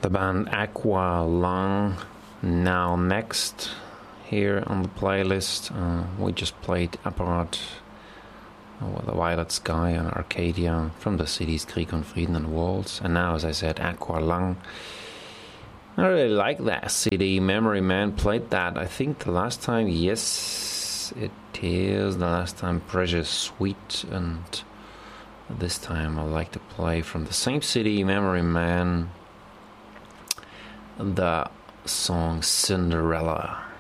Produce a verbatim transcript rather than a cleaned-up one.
The band Aqua Lung, now next here on the playlist. Uh, we just played Apparat, uh, The Violet Sky and Arcadia from the C Ds Krieg und Frieden and Waltz. And now, as I said, Aqua Lung. I really like that C D. Memory Man played that, I think, the last time. Yes, it is the last time. Precious Sweet. And this time I like to play from the same C D, Memory Man, the song Cinderella.